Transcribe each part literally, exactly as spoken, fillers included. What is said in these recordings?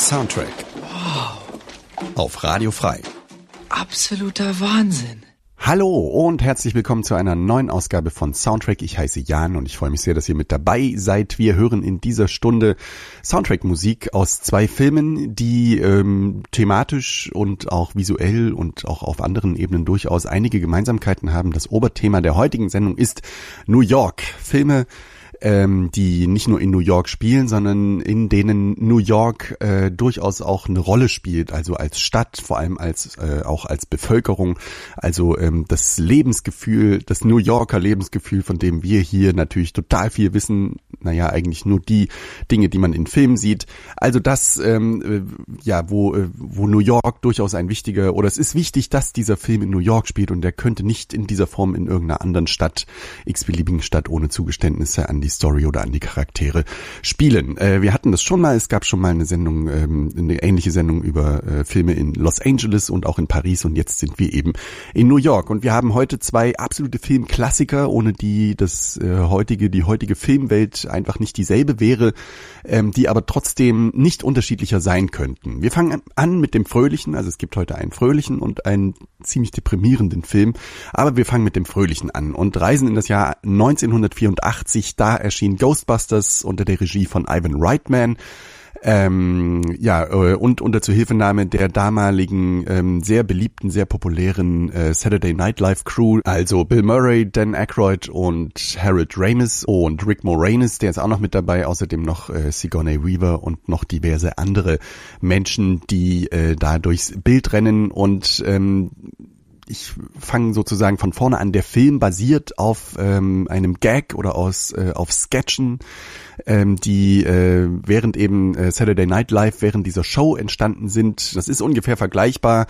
Soundtrack. Wow. Auf Radio Frei. Absoluter Wahnsinn. Hallo und herzlich willkommen zu einer neuen Ausgabe von Soundtrack. Ich heiße Jan und ich freue mich sehr, dass ihr mit dabei seid. Wir hören in dieser Stunde Soundtrack-Musik aus zwei Filmen, die ähm, thematisch und auch visuell und auch auf anderen Ebenen durchaus einige Gemeinsamkeiten haben. Das Oberthema der heutigen Sendung ist New York. Filme, Ähm, die nicht nur in New York spielen, sondern in denen New York äh, durchaus auch eine Rolle spielt, also als Stadt, vor allem als äh, auch als Bevölkerung, also ähm, das Lebensgefühl, das New Yorker Lebensgefühl, von dem wir hier natürlich total viel wissen, naja, eigentlich nur die Dinge, die man in Filmen sieht, also das, ähm, äh, ja, wo äh, wo New York durchaus ein wichtiger, oder es ist wichtig, dass dieser Film in New York spielt und der könnte nicht in dieser Form in irgendeiner anderen Stadt, x-beliebigen Stadt ohne Zugeständnisse an die Story oder an die Charaktere spielen. Äh, wir hatten das schon mal, es gab schon mal eine Sendung, ähm, eine ähnliche Sendung über äh, Filme in Los Angeles und auch in Paris und jetzt sind wir eben in New York und wir haben heute zwei absolute Filmklassiker, ohne die das äh, heutige, die heutige Filmwelt einfach nicht dieselbe wäre, ähm, die aber trotzdem nicht unterschiedlicher sein könnten. Wir fangen an mit dem Fröhlichen, also es gibt heute einen fröhlichen und einen ziemlich deprimierenden Film, aber wir fangen mit dem Fröhlichen an und reisen in das Jahr neunzehnhundertvierundachtzig, da erschien Ghostbusters unter der Regie von Ivan Reitman, ähm, ja, und unter Zuhilfenahme der damaligen ähm, sehr beliebten, sehr populären äh, Saturday Night Live Crew, also Bill Murray, Dan Aykroyd und Harold Ramis und Rick Moranis, der ist auch noch mit dabei, außerdem noch äh, Sigourney Weaver und noch diverse andere Menschen, die äh, da durchs Bild rennen und ähm, ich fange sozusagen von vorne an. Der Film basiert auf ähm, einem Gag oder aus äh, auf Sketchen, ähm, die äh, während eben äh, Saturday Night Live, während dieser Show entstanden sind. Das ist ungefähr vergleichbar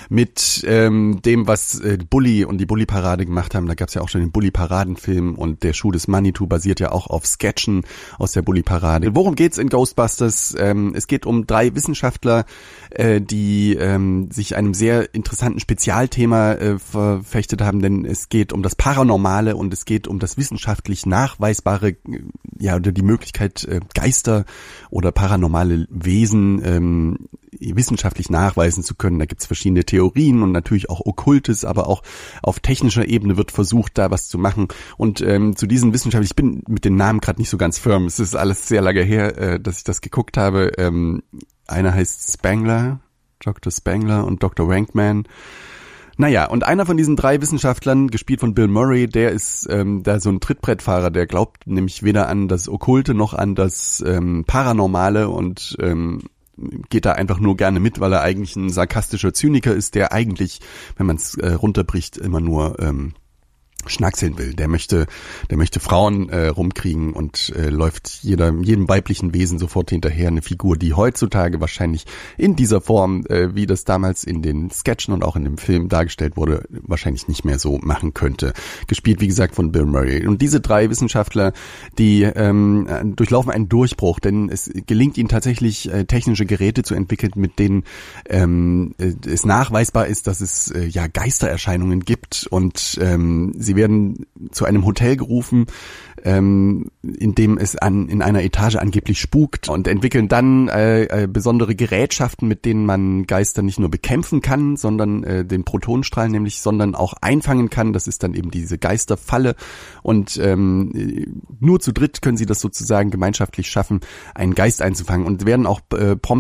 mit ähm, dem, was äh, Bully und die Bully-Parade gemacht haben. Da gab es ja auch schon den Bully-Paraden-Film und der Schuh des Manitou basiert ja auch auf Sketchen aus der Bully-Parade. Worum geht's in Ghostbusters? Ähm, es geht um drei Wissenschaftler, äh, die ähm, sich einem sehr interessanten Spezialthema äh, verfechtet haben, denn es geht um das Paranormale und es geht um das wissenschaftlich Nachweisbare, ja, oder die Möglichkeit, äh, Geister oder paranormale Wesen ähm, wissenschaftlich nachweisen zu können. Da gibt's verschiedene Theorien und natürlich auch Okkultes, aber auch auf technischer Ebene wird versucht, da was zu machen. Und ähm, zu diesen Wissenschaftlern, ich bin mit den Namen gerade nicht so ganz firm, es ist alles sehr lange her, äh, dass ich das geguckt habe. Ähm, einer heißt Spangler, Doktor Spangler und Doktor Wankman. Naja, und einer von diesen drei Wissenschaftlern, gespielt von Bill Murray, der ist ähm, da so ein Trittbrettfahrer, der glaubt nämlich weder an das Okkulte noch an das ähm, Paranormale und ähm, geht da einfach nur gerne mit, weil er eigentlich ein sarkastischer Zyniker ist, der eigentlich, wenn man es äh, runterbricht, immer nur ähm, schnackseln will. Der möchte, der möchte Frauen äh, rumkriegen und äh, läuft jeder, jedem weiblichen Wesen sofort hinterher. Eine Figur, die heutzutage wahrscheinlich in dieser Form, äh, wie das damals in den Sketchen und auch in dem Film dargestellt wurde, wahrscheinlich nicht mehr so machen könnte. Gespielt, wie gesagt, von Bill Murray. Und diese drei Wissenschaftler, die ähm, durchlaufen einen Durchbruch, denn es gelingt ihnen tatsächlich, äh, technische Geräte zu entwickeln, mit denen ähm, es nachweisbar ist, dass es äh, ja Geistererscheinungen gibt und ähm, sie Sie werden zu einem Hotel gerufen, ähm, in dem es an, in einer Etage angeblich spukt und entwickeln dann äh, äh, besondere Gerätschaften, mit denen man Geister nicht nur bekämpfen kann, sondern äh, den Protonenstrahl nämlich, sondern auch einfangen kann. Das ist dann eben diese Geisterfalle und ähm, nur zu dritt können sie das sozusagen gemeinschaftlich schaffen, einen Geist einzufangen und werden auch äh, prompt